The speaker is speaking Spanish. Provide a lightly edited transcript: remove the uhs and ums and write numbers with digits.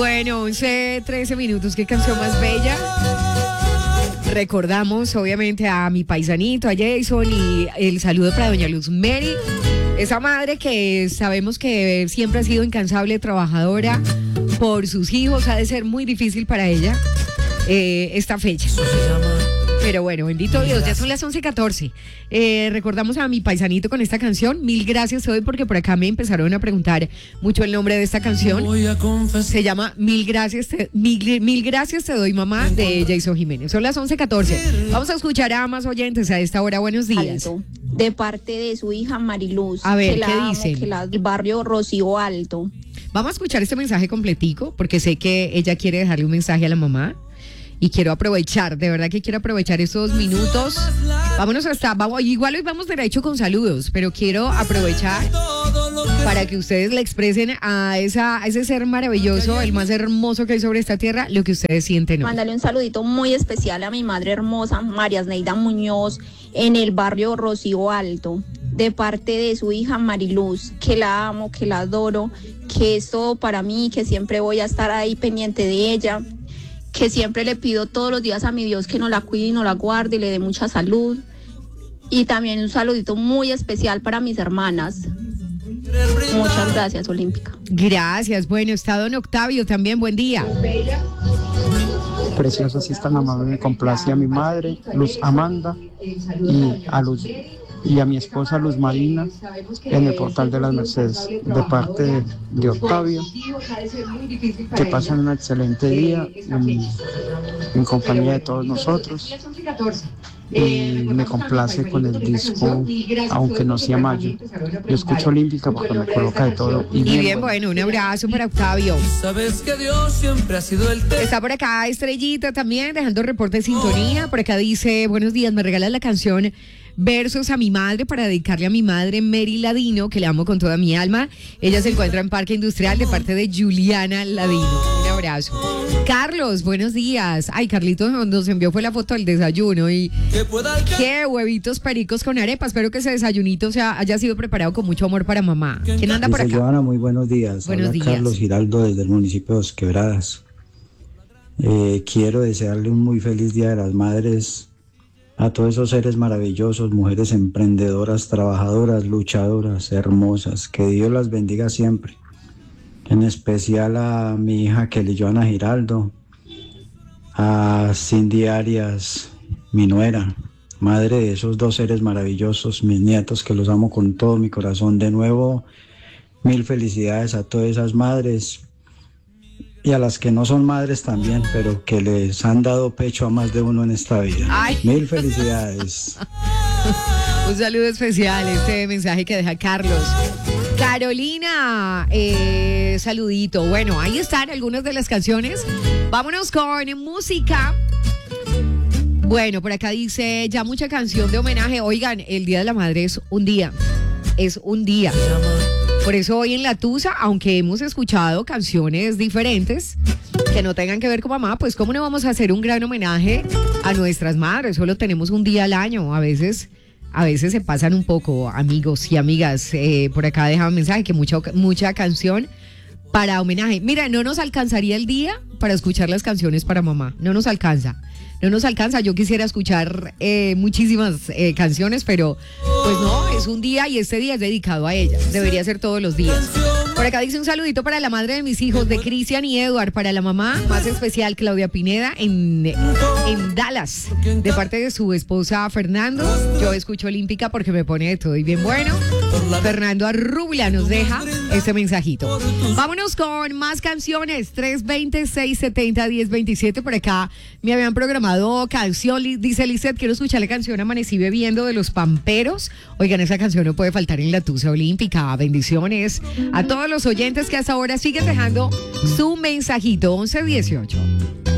Bueno, 11:13 minutos, qué canción más bella. Recordamos obviamente a mi paisanito, a Jason, y el saludo para doña Luz Mary, esa madre que sabemos que siempre ha sido incansable, trabajadora por sus hijos. Ha de ser muy difícil para ella esta fecha. Pero bueno, bendito Dios, ya son las 11:14. Recordamos a mi paisanito con esta canción. Mil gracias hoy, porque por acá me empezaron a preguntar mucho el nombre de esta canción. Se llama Mil gracias te doy, mamá, de Jason Jiménez. Son las 11:14. Vamos a escuchar a más oyentes a esta hora. Buenos días. Alto, de parte de su hija Mariluz. A ver, que ¿qué la dicen? Amo, que la del barrio Rocío Alto. Vamos a escuchar este mensaje completico, porque sé que ella quiere dejarle un mensaje a la mamá. Y quiero aprovechar, de verdad que quiero aprovechar esos minutos. Vámonos igual hoy vamos derecho con saludos, pero quiero aprovechar para que ustedes le expresen a ese ser maravilloso, el más hermoso que hay sobre esta tierra, lo que ustedes sienten hoy. Mándale un saludito muy especial a mi madre hermosa, María Neida Muñoz, en el barrio Rocío Alto, de parte de su hija Mariluz, que la amo, que la adoro, que es todo para mí, que siempre voy a estar ahí pendiente de ella, que siempre le pido todos los días a mi Dios que nos la cuide y nos la guarde y le dé mucha salud. Y también un saludito muy especial para mis hermanas. Muchas gracias, Olímpica. Gracias. Bueno, está don Octavio también, buen día. Preciosa, así está la mamá, me complace a mi madre, Luz Amanda, y a mi esposa Luz Marina, en el Portal de las Mercedes, de parte de Octavio. Que pasen un excelente día en compañía de todos nosotros. Y me complace con el disco, aunque no sea mayo. Yo escucho Olímpica porque me coloca de todo. Y bien, bueno, un abrazo para Octavio. Sabes que Dios siempre ha sido el Está por acá Estrellita también, dejando reporte de sintonía. Por acá dice, buenos días, me regalas la canción Versos a mi madre para dedicarle a mi madre Mary Ladino, que le amo con toda mi alma. Ella se encuentra en Parque Industrial, de parte de Juliana Ladino. Un abrazo. Carlos, buenos días. Ay, Carlitos nos envió fue la foto del desayuno y qué huevitos pericos con arepa. Espero que ese desayunito haya sido preparado con mucho amor para mamá. ¿Quién anda por acá? Joana, muy buenos días. Buenos días. Carlos Giraldo desde el municipio de Dos Quebradas. Quiero desearle un muy feliz Día de las Madres a todos esos seres maravillosos, mujeres emprendedoras, trabajadoras, luchadoras, hermosas. Que Dios las bendiga siempre. En especial a mi hija Kelly Joana Giraldo, a Cindy Arias, mi nuera, madre de esos dos seres maravillosos, mis nietos, que los amo con todo mi corazón. De nuevo, mil felicidades a todas esas madres y a las que no son madres también, pero que les han dado pecho a más de uno en esta vida. Ay. Mil felicidades. Un saludo especial, este mensaje que deja Carlos. Carolina, saludito. Bueno, ahí están algunas de las canciones. Vámonos con música. Bueno, por acá dice ya mucha canción de homenaje. Oigan, el Día de la Madre es un día. Es un día. Por eso hoy en La Tusa, aunque hemos escuchado canciones diferentes que no tengan que ver con mamá, pues cómo no vamos a hacer un gran homenaje a nuestras madres. Solo tenemos un día al año. A veces se pasan un poco, amigos y amigas. Por acá dejan un mensaje que mucha canción para homenaje. Mira, no nos alcanzaría el día para escuchar las canciones para mamá. No nos alcanza. Yo quisiera escuchar muchísimas canciones, pero pues no, es un día y este día es dedicado a ella. Debería ser todos los días. Por acá dice un saludito para la madre de mis hijos, de Cristian y Edward, para la mamá más especial, Claudia Pineda, en Dallas, de parte de su esposa Fernando. Yo escucho Olímpica porque me pone de todo y bien bueno. Fernando Arrubla nos deja este mensajito. Vámonos con más canciones. 320-670-1027. Por acá me habían programado canción. Dice Lizeth, quiero escuchar la canción Amanecí bebiendo de Los Pamperos. Oigan, esa canción no puede faltar en la Tusa Olímpica. Bendiciones a todos los oyentes que hasta ahora siguen dejando su mensajito. 1118.